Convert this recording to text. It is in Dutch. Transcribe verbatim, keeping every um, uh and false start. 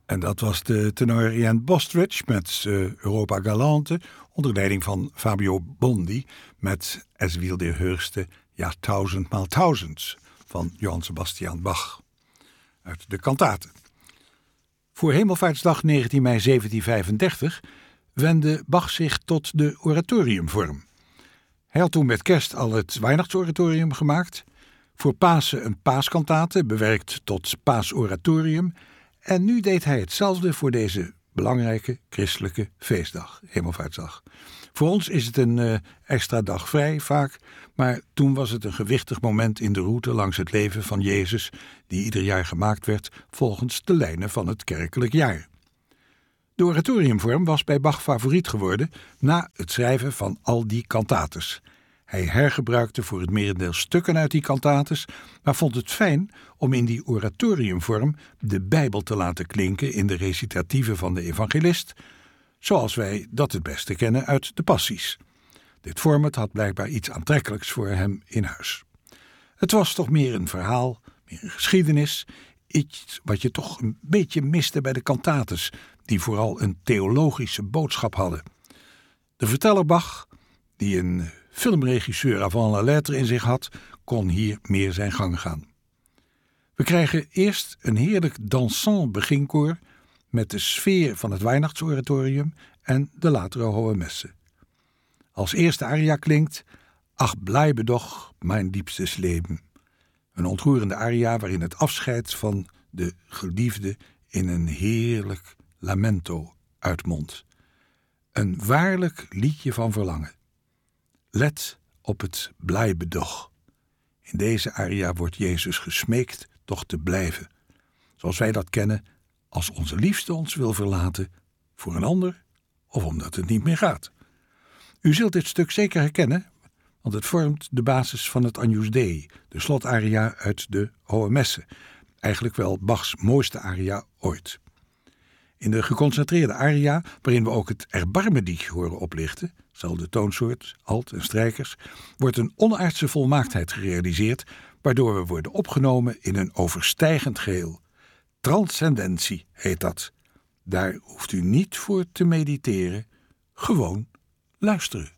En dat was de tenor Ian Bostridge met uh, Europa Galante, onder leiding van Fabio Bondi met Es wil der Höchste, ja tausendmaal tausends van Johann Sebastian Bach uit de kantaten. Voor Hemelvaartsdag negentien mei zeventien vijfendertig wendde Bach zich tot de oratoriumvorm. Hij had toen met kerst al het Weihnachtsoratorium gemaakt, voor Pasen een paaskantate, bewerkt tot paasoratorium, en nu deed hij hetzelfde voor deze belangrijke christelijke feestdag, Hemelvaartsdag. Voor ons is het een uh, extra dag vrij vaak, maar toen was het een gewichtig moment in de route langs het leven van Jezus, die ieder jaar gemaakt werd volgens de lijnen van het kerkelijk jaar. De oratoriumvorm was bij Bach favoriet geworden na het schrijven van al die kantates. Hij hergebruikte voor het merendeel stukken uit die kantates, maar vond het fijn om in die oratoriumvorm de Bijbel te laten klinken in de recitatieven van de evangelist, zoals wij dat het beste kennen uit de Passies. Dit format had blijkbaar iets aantrekkelijks voor hem in huis. Het was toch meer een verhaal, meer een geschiedenis, iets wat je toch een beetje miste bij de kantates, die vooral een theologische boodschap hadden. De verteller Bach, die een filmregisseur avant la lettre in zich had, kon hier meer zijn gang gaan. We krijgen eerst een heerlijk dansant beginkoor met de sfeer van het Weihnachtsoratorium en de latere hohe messe. Als eerste aria klinkt Ach bleibe doch mein liebstes Leben, een ontroerende aria waarin het afscheid van de geliefde in een heerlijk lamento uitmondt. Een waarlijk liedje van verlangen. Let op het blijbe doch. In deze aria wordt Jezus gesmeekt toch te blijven, zoals wij dat kennen, als onze liefste ons wil verlaten voor een ander of omdat het niet meer gaat. U zult dit stuk zeker herkennen, want het vormt de basis van het Agnus Dei, de slotaria uit de Hohe Messe, eigenlijk wel Bachs mooiste aria ooit. In de geconcentreerde aria, waarin we ook het Erbarme-dich horen oplichten, zelfde toonsoort, alt en strijkers, wordt een onaardse volmaaktheid gerealiseerd, waardoor we worden opgenomen in een overstijgend geheel. Transcendentie heet dat. Daar hoeft u niet voor te mediteren, gewoon luisteren.